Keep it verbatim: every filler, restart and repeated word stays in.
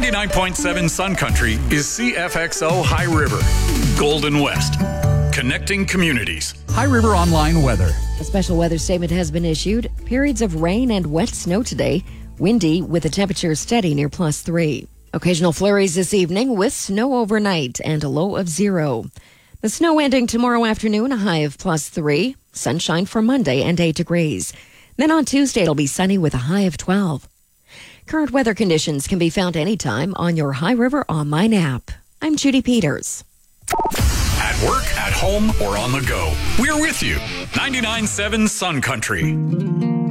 ninety-nine point seven Sun Country is C F X O High River, Golden West, connecting communities. High River Online weather. A special weather statement has been issued. Periods of rain and wet snow today. Windy with a temperature steady near plus three. Occasional flurries this evening with snow overnight and a low of zero. The snow ending tomorrow afternoon, a high of plus three. Sunshine for Monday and eight degrees. Then on Tuesday, it'll be sunny with a high of twelve. Current weather conditions can be found anytime on your High River Online app. I'm Judy Peters. At work, at home, or on the go, we're with you. ninety-nine point seven Sun Country.